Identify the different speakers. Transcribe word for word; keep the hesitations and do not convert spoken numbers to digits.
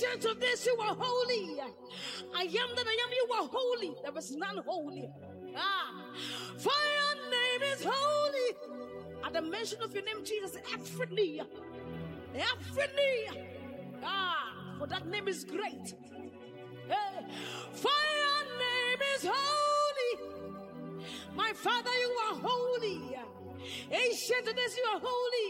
Speaker 1: Ancient of this, you are holy. I am that I am, you are holy. There is none holy. Ah, for your name is holy. At the mention of your name, Jesus, every knee, every knee, ah, for that name is great. Hey, for your name is holy. My Father, you are holy. Ancient of this, you are holy.